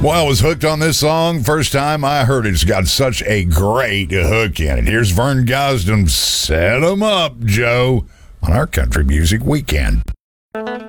Well, I was hooked on this song first time I heard it. It's got such a great hook in it. Here's Vern Gosdin, Set 'em Up, Joe, on our Country Music Weekend.